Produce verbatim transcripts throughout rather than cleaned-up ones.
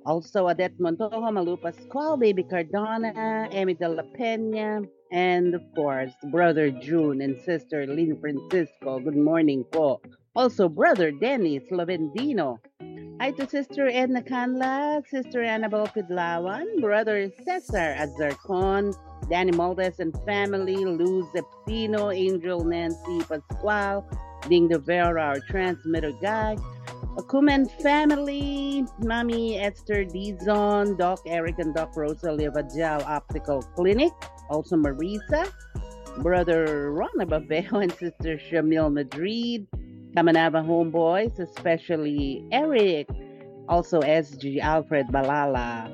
Also, Odette Montojo, Malu Pascual, Baby Cardona, Amy De La Pena, and of course, Brother June and Sister Lynn Francisco. Good morning po. Also, Brother Dennis Lavendino. Hi to Sister Edna Canla, Sister Annabel Pidlawan, Brother Cesar Azarcon, Danny Maldes and family, Luz Epino, Angel Nancy Pascual, Ding De Vera, our transmitter guy, Akumen family, Mommy Esther Dizon, Doc Eric and Doc Rosa Livajao Optical Clinic, also Marisa, Brother Ron Ababeo and Sister Shamil Madrid, Kamanava homeboys, especially Eric, also S G Alfred Balala,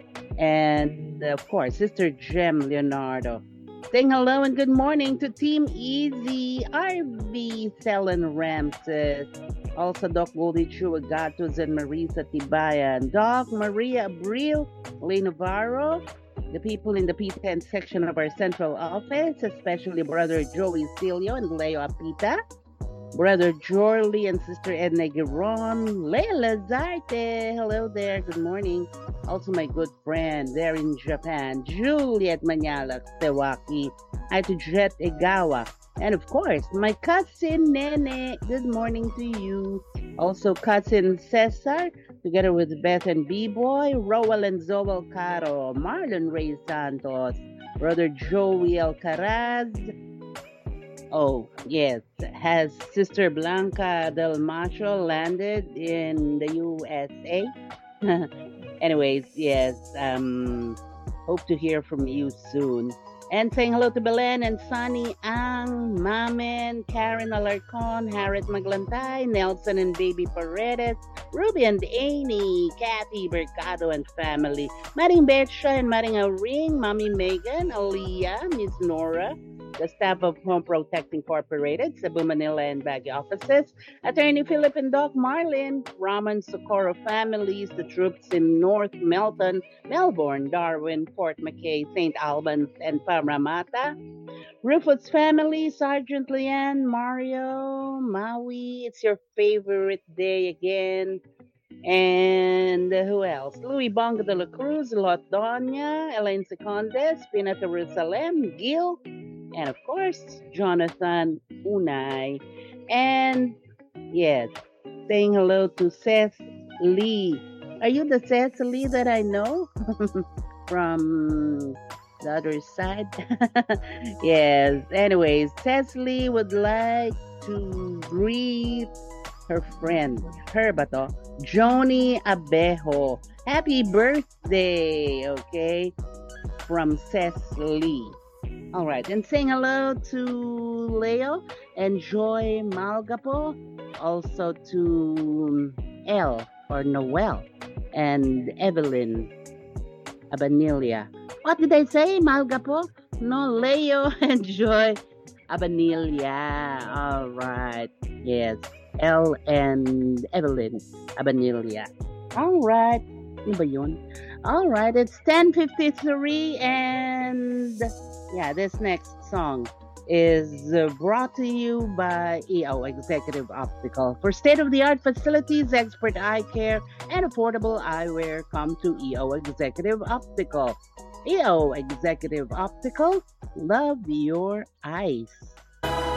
and of course, Sister Jem Leonardo. Saying hello and good morning to Team Easy, R V, Selen Ramses, also Doc Goldie Chuagatos and Marisa Tibayan, Doc Maria Abril, Lee Navarro, the people in the P ten section of our central office, especially Brother Joey Cilio and Leo Apita, Brother Jorley and Sister Edna Giron, Leila Zarte, hello there, good morning. Also my good friend there in Japan, Juliet Manyalak Sewaki, hi to Jet Egawa, and of course, my cousin Nene, good morning to you. Also cousin Cesar, together with Beth and B-Boy, Rowell and Zoel Caro, Marlon Ray Santos, Brother Joey Alcaraz. Oh, yes. Has Sister Blanca Del Macho landed in the U S A? Anyways, yes. Um, hope to hear from you soon. And saying hello to Belen and Sunny Ang, Mamen, Karen Alarcon, Harriet Maglantay, Nelson and Baby Paredes, Ruby and Amy, Kathy Mercado and family, Maring Betcha and Maring Ring, Mommy Megan, Aliyah, Miss Nora, the staff of Home Protect Incorporated, Cebu, Manila, and Baguio offices, Attorney Philip and Doc Marlin, Raman Socorro families, the troops in North Melton, Melbourne, Darwin, Port McKay, Saint Albans, and Parramatta, Rufus family, Sergeant Leanne, Mario, Maui, it's your favorite day again. And uh, who else? Louis Bongo de la Cruz, Lot Doña, Elaine Secondes, Pina Jerusalem, Gil, and of course, Jonathan Unai. And yes, saying hello to Seth Lee. Are you the Seth Lee that I know from the other side? Yes. Anyways, Seth Lee would like to greet her friend, her ba to? Joni Abejo. Happy birthday, okay? From Seth Lee. All right, and saying hello to Leo and Joy Malgapo, also to Elle or Noel and Evelyn Abanilia. What did I say, Malgapo? No, Leo and Joy Abanilia. All right, yes, Elle and Evelyn Abanilia. All right, ano ba yun? All right, it's ten fifty-three and yeah, this next song is uh, brought to you by E O Executive Optical. For state-of-the-art facilities, expert eye care, and affordable eyewear, come to E O Executive Optical. E O Executive Optical, love your eyes.